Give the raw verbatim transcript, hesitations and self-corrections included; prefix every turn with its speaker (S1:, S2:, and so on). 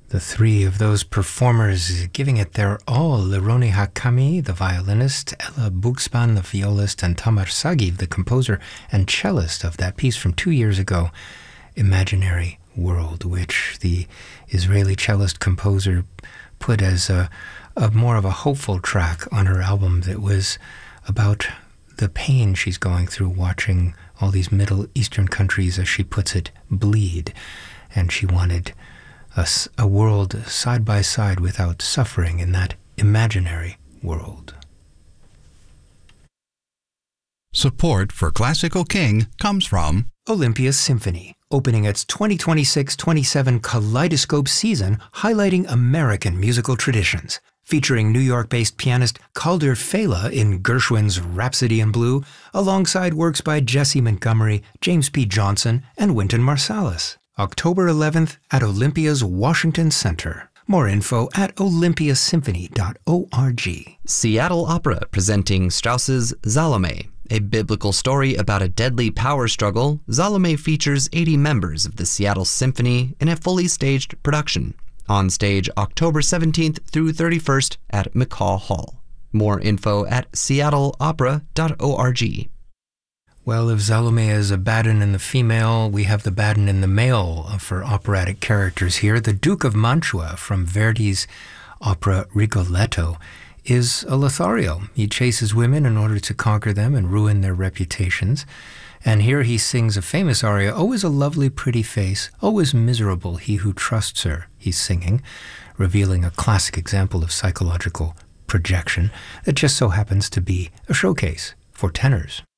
S1: The three of those performers giving it their all: Lerone Hakami, the violinist, Ella Buxban, the violist, and Tamar Sagiv, the composer and cellist of that piece from two years ago, Imaginary World, which the Israeli cellist-composer put as a, a more of a hopeful track on her album that was about the pain she's going through watching all these Middle Eastern countries, as she puts it, bleed. And she wanted a, a world side by side without suffering in that imaginary world.
S2: Support for Classical King comes from
S1: Olympia Symphony, opening its twenty twenty-six twenty-seven Kaleidoscope season, highlighting American musical traditions. Featuring New York-based pianist Calder Fela in Gershwin's Rhapsody in Blue, alongside works by Jesse Montgomery, James P. Johnson, and Wynton Marsalis. October eleventh at Olympia's Washington Center. More info at olympia symphony dot org.
S3: Seattle Opera presenting Strauss's Salome, a biblical story about a deadly power struggle. Salome features eighty members of the Seattle Symphony in a fully staged production. On stage October seventeenth through thirty-first at McCaw Hall. More info at seattle opera dot org.
S1: Well, if Salome is a Baden in the female, we have the Baden in the male for operatic characters here. The Duke of Mantua from Verdi's opera Rigoletto is a Lothario. He chases women in order to conquer them and ruin their reputations. And here he sings a famous aria, "Always a lovely pretty face, always miserable he who trusts her," he's singing, revealing a classic example of psychological projection that just so happens to be a showcase for tenors.